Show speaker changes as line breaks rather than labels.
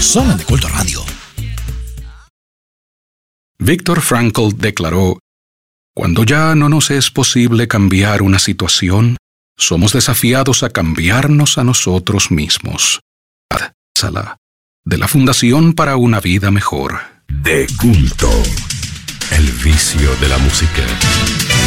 Zona de Culto Radio.
Viktor Frankl declaró: cuando ya no nos es posible cambiar una situación, somos desafiados a cambiarnos a nosotros mismos. Sala, de la Fundación para una Vida Mejor.
De Culto, el vicio de la música.